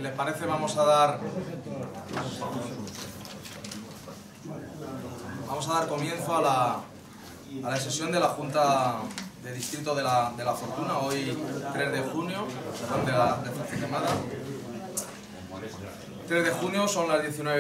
les parece, vamos a dar comienzo a la sesión de la Junta de Distrito de la Fortuna, hoy 3 de junio, perdón, de Quemada. 3 de junio, son las 19:00.